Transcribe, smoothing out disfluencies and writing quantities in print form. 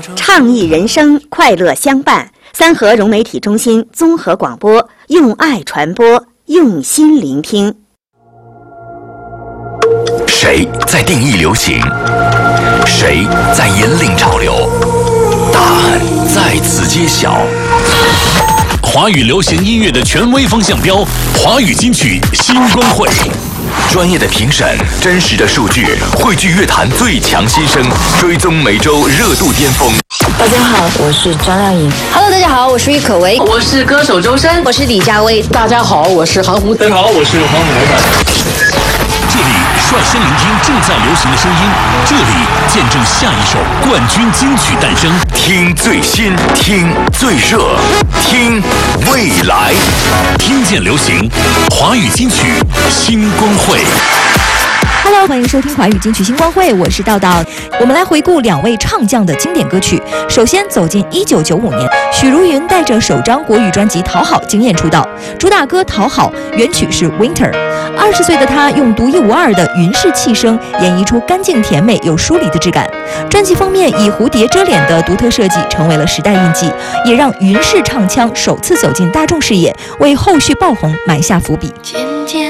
倡议人生，快乐相伴。三河融媒体中心综合广播，用爱传播，用心聆听。 谁在定义流行？谁在引领潮流？答案在此揭晓。华语流行音乐的权威风向标，华语金曲新光会。专业的评审，真实的数据，汇聚乐坛最强新声，追踪每周热度巅峰。 大家好，我是张靓颖。 Hello， 大家好，我是郁可唯。 我是歌手周深。 我是李佳薇。 大家好，我是韩红。 大家好，我是黄伟凯。 这里率先聆听正在流行的声音，这里见证下一首冠军金曲诞生。听最新，听最热，听未来，听见流行，华语金曲新光会。 Hello， 欢迎收听华语金曲星光会，我是道道。我们来回顾两位唱将的经典歌曲。首先走进1995年，许茹芸带着首张国语专辑《讨好》惊艳出道，主打歌《讨好》原曲是 Winter。20岁的她用独一无二的云式气声演绎出干净甜美又疏离的质感。专辑封面以蝴蝶遮脸的独特设计成为了时代印记，也让云式唱腔首次走进大众视野，为后续爆红埋下伏笔。